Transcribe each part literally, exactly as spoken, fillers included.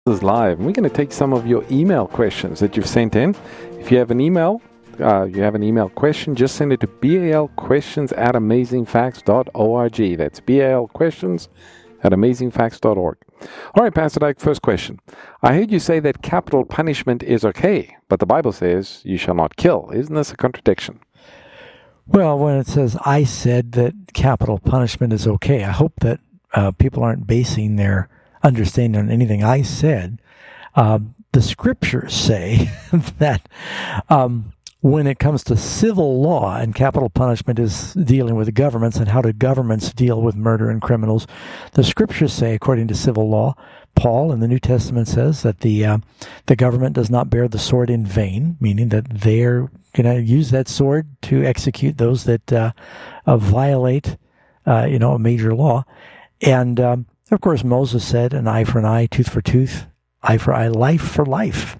Is live, and we're going to take some of your email questions that you've sent in. If you have an email, uh, you have an email question, just send it to balquestions at amazing facts dot org. That's balquestions at amazing facts dot org. All right, Pastor Dyke, first question. I heard you say that capital punishment is okay, but the Bible says you shall not kill. Isn't this a contradiction? Well, when it says I said that capital punishment is okay, I hope that uh, people aren't basing their understanding on anything I said. Uh, the scriptures say that um, when it comes to civil law, and capital punishment is dealing with governments and how do governments deal with murder and criminals, the scriptures say, according to civil law, Paul in the New Testament says that the uh, the government does not bear the sword in vain, meaning that they're going to use that sword to execute those that uh, uh, violate, uh, you know, a major law. And um, of course, Moses said, an eye for an eye, tooth for tooth, eye for eye, life for life.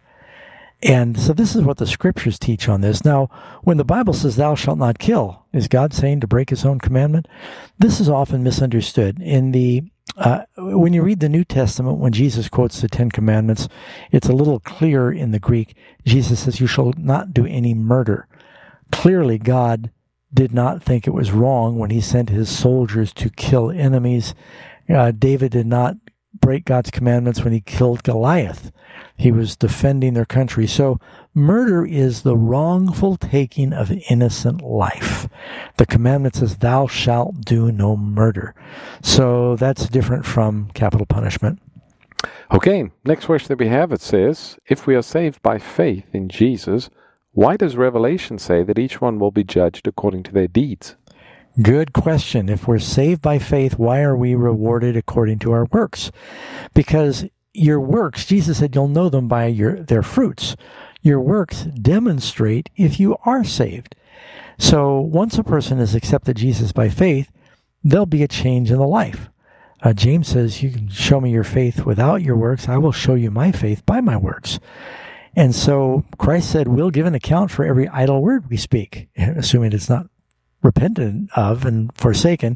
And so this is what the scriptures teach on this. Now, when the Bible says, thou shalt not kill, is God saying to break his own commandment? This is often misunderstood. In the uh, when you read the New Testament, when Jesus quotes the Ten Commandments, it's a little clearer in the Greek. Jesus says, you shall not do any murder. Clearly, God did not think it was wrong when he sent his soldiers to kill enemies. Uh, David did not break God's commandments when he killed Goliath. He was defending their country. So murder is the wrongful taking of innocent life. The commandment says, thou shalt do no murder. So that's different from capital punishment. Okay, next question that we have, it says, if we are saved by faith in Jesus, why does Revelation say that each one will be judged according to their deeds? Good question. If we're saved by faith, why are we rewarded according to our works? Because your works, Jesus said, you'll know them by your their fruits. Your works demonstrate if you are saved. So once a person has accepted Jesus by faith, there'll be a change in the life. Uh, James says, you can show me your faith without your works. I will show you my faith by my works. And so Christ said, we'll give an account for every idle word we speak, assuming it's not repented of and forsaken.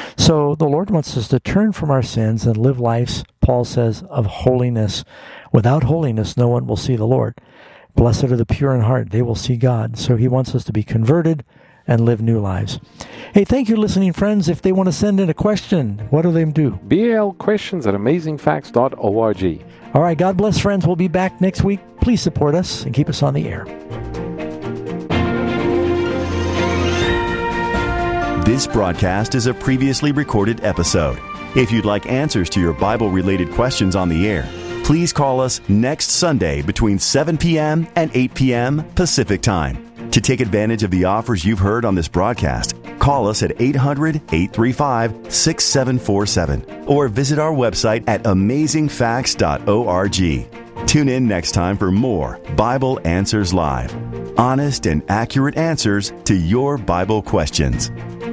So the Lord wants us to turn from our sins and live lives, Paul says, of holiness. Without holiness, no one will see the Lord. Blessed are the pure in heart, they will see God. So he wants us to be converted and live new lives. Hey, thank you, listening friends. If they want to send in a question, what do they do? balquestions at amazing facts dot org. All right, God bless, friends. We'll be back next week. Please support us and keep us on the air. This broadcast is a previously recorded episode. If you'd like answers to your Bible-related questions on the air, please call us next Sunday between seven p.m. and eight p.m. Pacific Time. To take advantage of the offers you've heard on this broadcast, call us at eight hundred, eight three five, six seven four seven or visit our website at amazing facts dot org. Tune in next time for more Bible Answers Live. Honest and accurate answers to your Bible questions.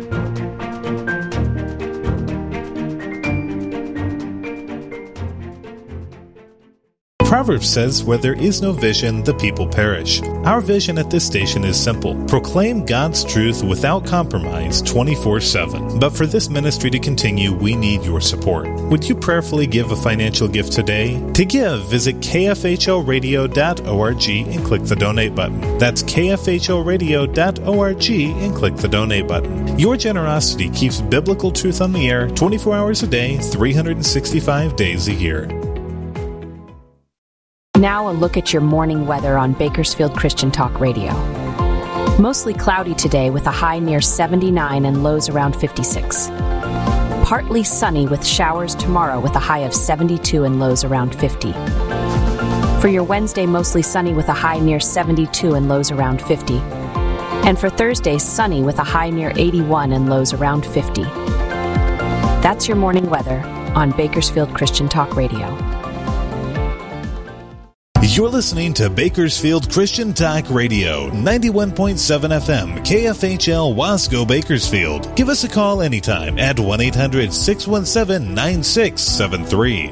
Proverbs says, where there is no vision, the people perish. Our vision at this station is simple. Proclaim God's truth without compromise twenty-four seven. But for this ministry to continue, we need your support. Would you prayerfully give a financial gift today? To give, visit k f h o radio dot org and click the donate button. That's k f h o radio dot org and click the donate button. Your generosity keeps biblical truth on the air twenty-four hours a day, three hundred sixty-five days a year. Now a look at your morning weather on Bakersfield Christian Talk Radio. Mostly cloudy today with a high near seventy-nine and lows around fifty-six. Partly sunny with showers tomorrow with a high of seventy-two and lows around fifty. For your Wednesday, mostly sunny with a high near seventy-two and lows around fifty. And for Thursday, sunny with a high near eighty-one and lows around fifty. That's your morning weather on Bakersfield Christian Talk Radio. You're listening to Bakersfield Christian Talk Radio, ninety-one point seven F M, K F H L Wasco Bakersfield. Give us a call anytime at one eight hundred, six one seven, nine six seven three.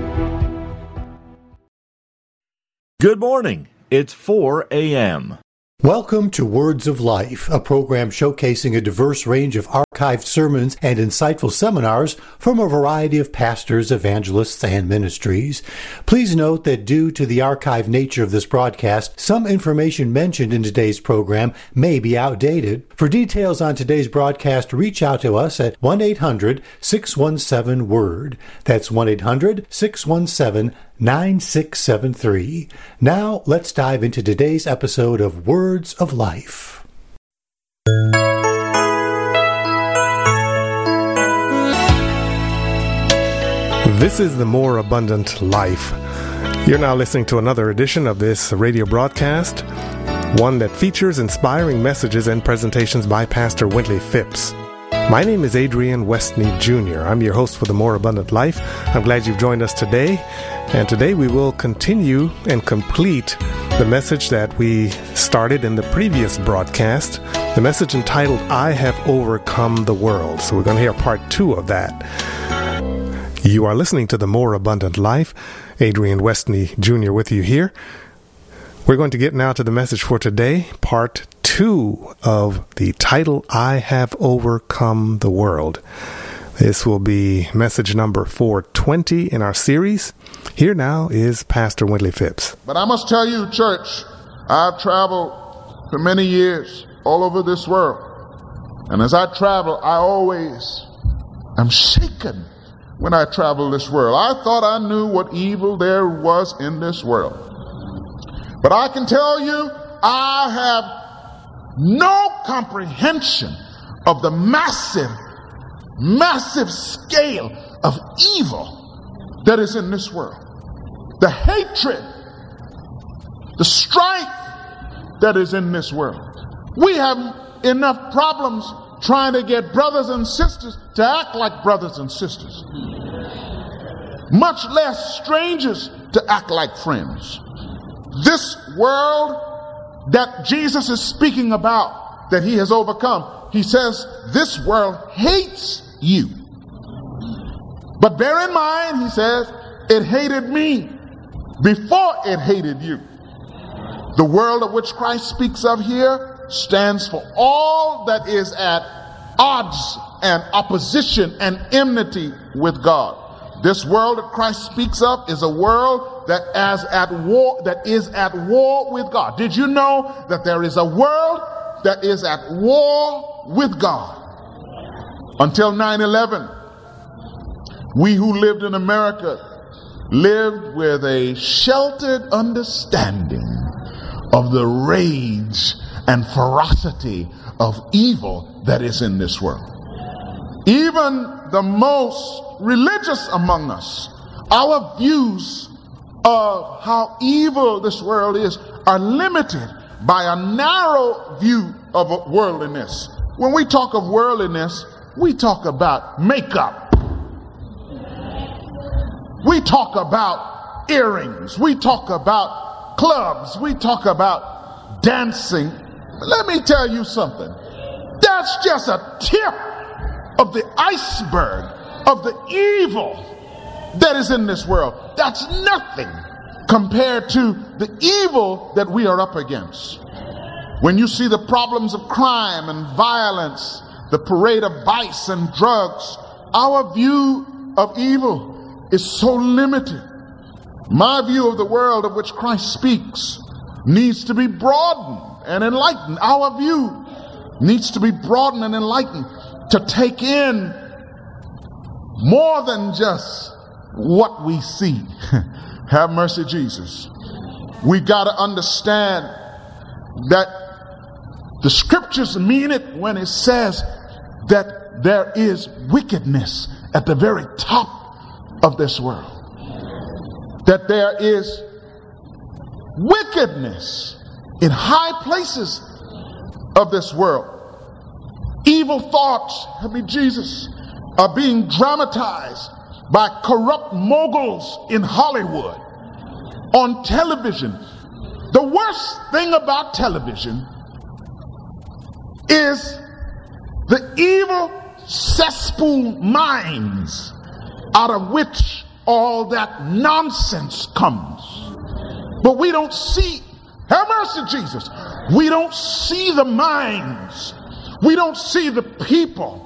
Good morning. It's four a.m. Welcome to Words of Life, a program showcasing a diverse range of archived sermons and insightful seminars from a variety of pastors, evangelists, and ministries. Please note that due to the archived nature of this broadcast, some information mentioned in today's program may be outdated. For details on today's broadcast, reach out to us at one eight hundred six one seven word. That's one eight hundred six one seven nine six seven three. Now, let's dive into today's episode of Words of Life. This is the More Abundant Life. You're now listening to another edition of this radio broadcast, one that features inspiring messages and presentations by Pastor Wintley Phipps. My name is Adrian Westney Junior I'm your host for the More Abundant Life. I'm glad you've joined us today. And today we will continue and complete the message that we started in the previous broadcast, the message entitled, I Have Overcome the World. So we're going to hear part two of that. You are listening to the More Abundant Life. Adrian Westney Junior with you here. We're going to get now to the message for today, part two of the title, I Have Overcome the World. This will be message number four twenty in our series. Here now is Pastor Wintley Phipps. But I must tell you, church, I've traveled for many years all over this world. And as I travel, I always am shaken when I travel this world. I thought I knew what evil there was in this world. But I can tell you, I have no comprehension of the massive, massive scale of evil that is in this world. The hatred, the strife that is in this world. We have enough problems trying to get brothers and sisters to act like brothers and sisters, much less strangers to act like friends. This world that Jesus is speaking about, that he has overcome, he says this world hates you. But bear in mind, he says, it hated me before it hated you. The world of which Christ speaks of here stands for all that is at odds and opposition and enmity with God. This world that Christ speaks of is a world that as at war that is at war with God. Did you know that there is a world that is at war with God? Until nine eleven, we who lived in America lived with a sheltered understanding of the rage and ferocity of evil that is in this world. Even the most religious among us, our views of how evil this world is are limited by a narrow view of worldliness. When we talk of worldliness, we talk about makeup. We talk about earrings. We talk about clubs. We talk about dancing. Let me tell you something. That's just a tip of the iceberg of the evil that is in this world. That's nothing compared to the evil that we are up against. When you see the problems of crime and violence, the parade of vice and drugs, our view of evil is so limited. My view of the world of which Christ speaks needs to be broadened and enlightened. Our view needs to be broadened and enlightened to take in more than just what we see. Have mercy, Jesus. We got to understand that the scriptures mean it when it says that there is wickedness at the very top of this world. That there is wickedness in high places of this world. Evil thoughts, help me Jesus, are being dramatized by corrupt moguls in Hollywood, on television. The worst thing about television is the evil cesspool minds out of which all that nonsense comes. But we don't see Have mercy, Jesus. We don't see the minds. We don't see the people.